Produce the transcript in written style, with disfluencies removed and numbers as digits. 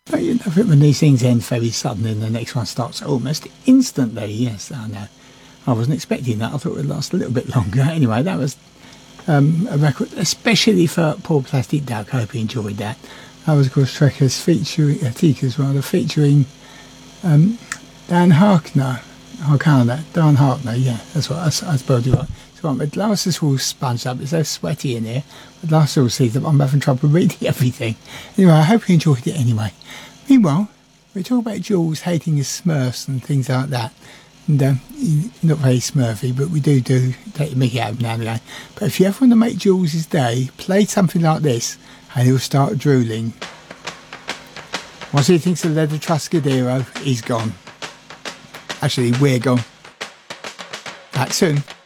But you know, when these things end very suddenly and the next one starts almost instantly, yes, I know. I wasn't expecting that. I thought it would last a little bit longer. Anyway, that was a record, especially for Poor Plastic Duck. I hope you enjoyed that. That was, of course, Trekkers featuring, Tikers rather, featuring Dan Harkner. Dan Harkner, yeah, that's what I spelled it right. So my glasses were all sponged up. It's so sweaty in here. My glasses all seized up. I'm having trouble reading everything. Anyway, I hope you enjoyed it anyway. Meanwhile, we talk about Jules hating his Smurfs and things like that. And he's not very smurfy, but we do take the mickey out of him now and again. But if you ever want to make Jules' day, play something like this and he'll start drooling. Once he thinks of Leather Truscadero, he's gone. Actually, we're gone. Back soon.